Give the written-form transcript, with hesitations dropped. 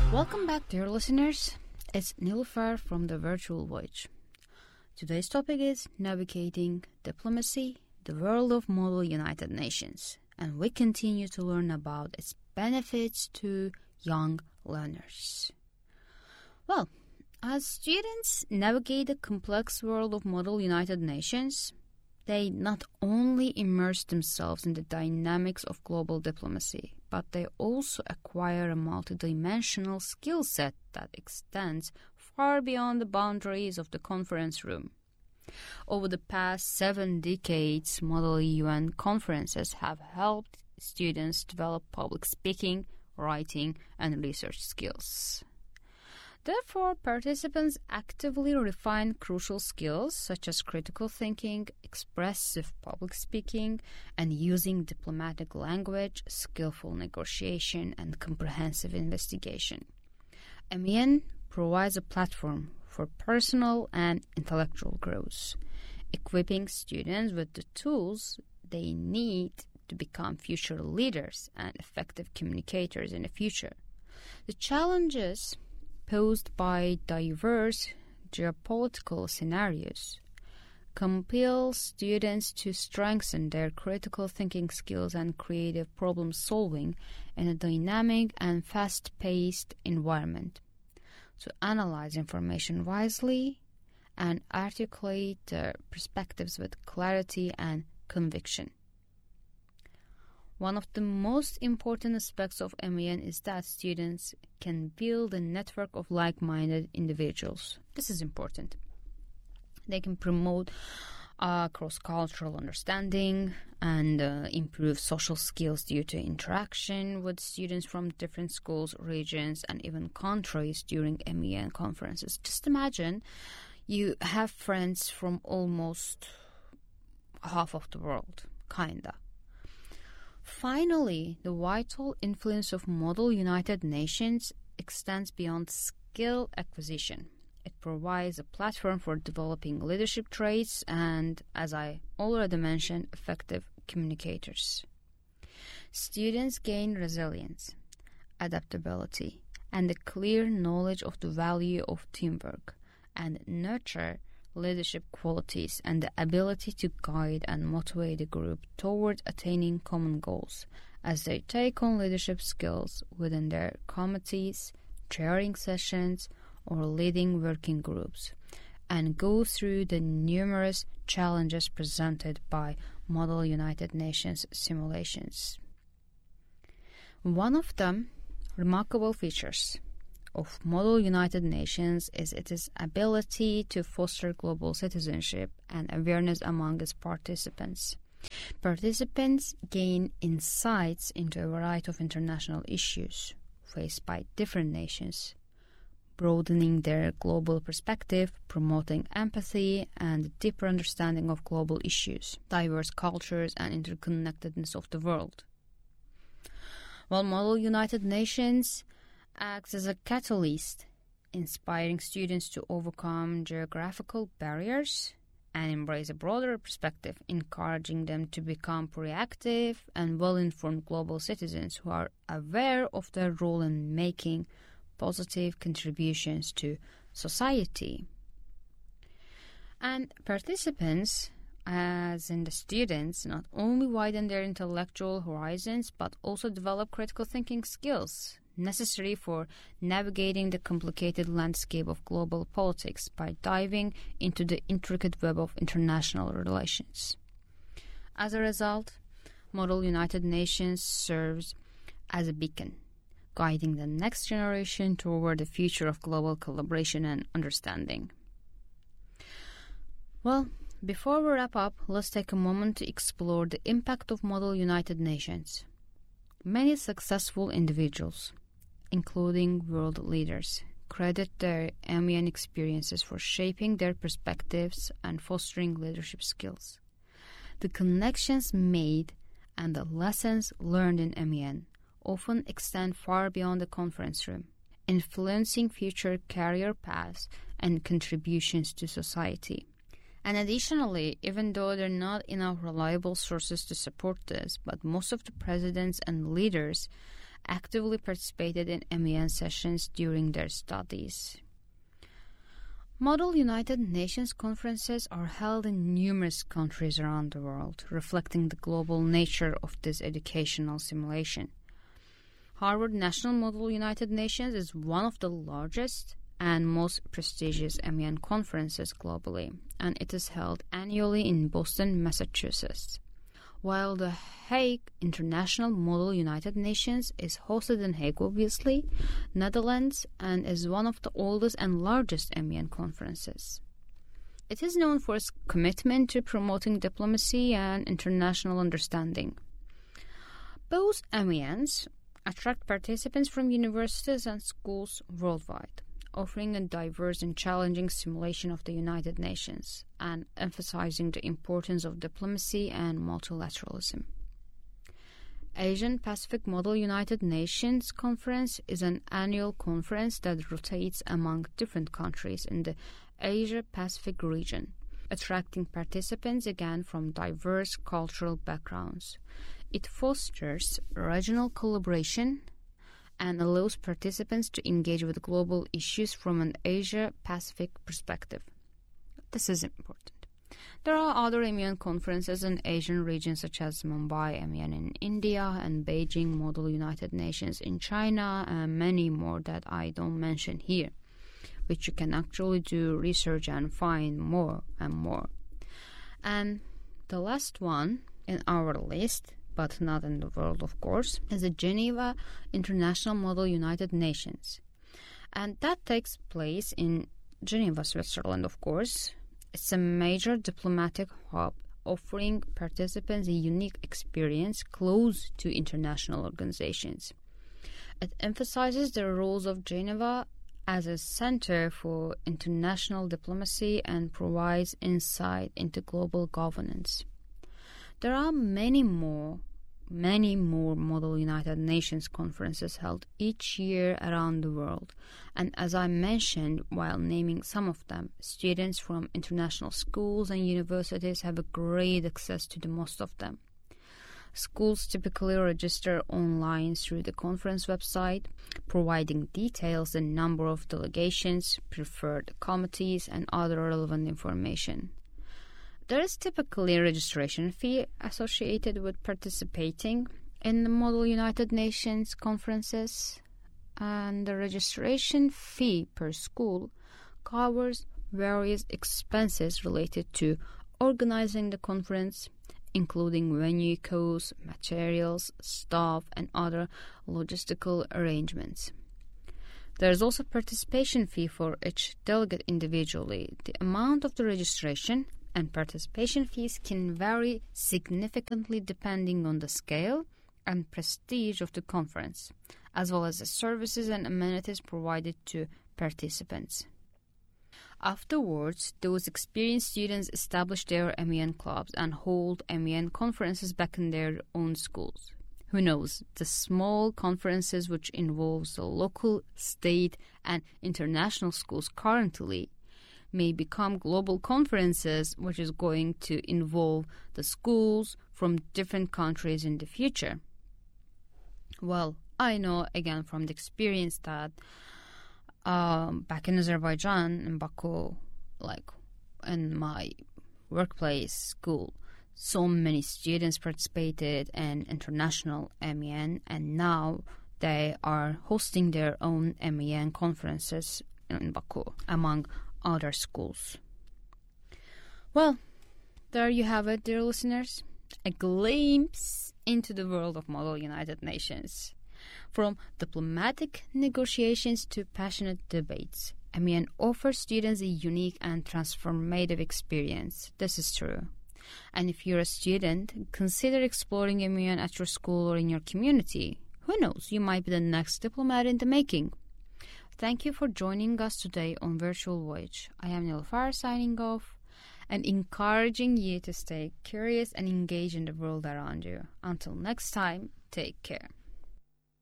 Welcome back, dear listeners. It's Nilüfer from the Virtual Voyage. Today's topic is navigating diplomacy, the world of Model United Nations, and we continue to learn about its benefits to young learners. Well, as students navigate the complex world of Model United Nations, they not only immerse themselves in the dynamics of global diplomacy, but they also acquire a multidimensional skill set that extends far beyond the boundaries of the conference room. Over the past 7 decades, Model UN conferences have helped students develop public speaking, writing, and research skills. Therefore, participants actively refine crucial skills such as critical thinking, expressive public speaking, and using diplomatic language, skillful negotiation, and comprehensive investigation. MEN provides a platform for personal and intellectual growth, equipping students with the tools they need to become future leaders and effective communicators in the future. The challenges posed by diverse geopolitical scenarios compel students to strengthen their critical thinking skills and creative problem solving in a dynamic and fast-paced environment, to analyze information wisely and articulate their perspectives with clarity and conviction. One of the most important aspects of MEN is that students can build a network of like-minded individuals. This is important. They can promote cross-cultural understanding and improve social skills due to interaction with students from different schools, regions, and even countries during MEN conferences. Just imagine you have friends from almost half of the world, kinda. Finally, the vital influence of Model United Nations extends beyond skill acquisition. It provides a platform for developing leadership traits and, as I already mentioned, effective communicators. Students gain resilience, adaptability, and a clear knowledge of the value of teamwork, and nurture leadership qualities and the ability to guide and motivate the group toward attaining common goals as they take on leadership skills within their committees, chairing sessions, or leading working groups, and go through the numerous challenges presented by Model United Nations simulations. One of the remarkable features of Model United Nations is its ability to foster global citizenship and awareness among its participants. Participants gain insights into a variety of international issues faced by different nations, broadening their global perspective, promoting empathy and a deeper understanding of global issues, diverse cultures, and interconnectedness of the world. While Model United Nations acts as a catalyst, inspiring students to overcome geographical barriers and embrace a broader perspective, encouraging them to become proactive and well-informed global citizens who are aware of their role in making positive contributions to society. And participants, as in the students, not only widen their intellectual horizons but also develop critical thinking skills necessary for navigating the complicated landscape of global politics by diving into the intricate web of international relations. As a result, Model United Nations serves as a beacon, guiding the next generation toward the future of global collaboration and understanding. Well, before we wrap up, let's take a moment to explore the impact of Model United Nations. Many successful individuals, including world leaders, credit their MEN experiences for shaping their perspectives and fostering leadership skills. The connections made and the lessons learned in MEN often extend far beyond the conference room, influencing future career paths and contributions to society. And additionally, even though there are not enough reliable sources to support this, but most of the presidents and leaders actively participated in MEN sessions during their studies. Model United Nations conferences are held in numerous countries around the world, reflecting the global nature of this educational simulation. Harvard National Model United Nations is one of the largest and most prestigious MEN conferences globally, and it is held annually in Boston, Massachusetts. While the Hague International Model United Nations is hosted in Hague, obviously, Netherlands, and is one of the oldest and largest MEN conferences. It is known for its commitment to promoting diplomacy and international understanding. Both MENs attract participants from universities and schools worldwide, offering a diverse and challenging simulation of the United Nations and emphasizing the importance of diplomacy and multilateralism. Asian Pacific Model United Nations Conference is an annual conference that rotates among different countries in the Asia-Pacific region, attracting participants again from diverse cultural backgrounds. It fosters regional collaboration and allows participants to engage with global issues from an Asia-Pacific perspective. This is important. There are other MEN conferences in Asian regions such as Mumbai MEN in India and Beijing Model United Nations in China and many more that I don't mention here, which you can actually do research and find more and more. And the last one in our list, but not in the world, of course, is the Geneva International Model United Nations. And that takes place in Geneva, Switzerland, of course. It's a major diplomatic hub offering participants a unique experience close to international organizations. It emphasizes the roles of Geneva as a center for international diplomacy and provides insight into global governance. There are many more Model United Nations conferences held each year around the world, and as I mentioned while naming some of them, students from international schools and universities have a great access to the most of them. Schools typically register online through the conference website, providing details and number of delegations, preferred committees, and other relevant information. There is typically a registration fee associated with participating in the Model United Nations conferences, and the registration fee per school covers various expenses related to organizing the conference, including venue costs, materials, staff, and other logistical arrangements. There is also a participation fee for each delegate individually. The amount of the registration and participation fees can vary significantly depending on the scale and prestige of the conference, as well as the services and amenities provided to participants. Afterwards, those experienced students establish their MEN clubs and hold MEN conferences back in their own schools. Who knows, the small conferences which involves the local, state, and international schools currently may become global conferences, which is going to involve the schools from different countries in the future. Well, I know again from the experience that back in Azerbaijan, in Baku, like in my workplace school, so many students participated in international MEN, and now they are hosting their own MEN conferences in Baku, among other schools. Well, there you have it, dear listeners. A glimpse into the world of Model United Nations. From diplomatic negotiations to passionate debates, MEN offers students a unique and transformative experience. This is true. And if you're a student, consider exploring MEN at your school or in your community. Who knows, you might be the next diplomat in the making. Thank you for joining us today on Virtual Voyage. I am Nilüfer signing off and encouraging you to stay curious and engage in the world around you. Until next time, take care.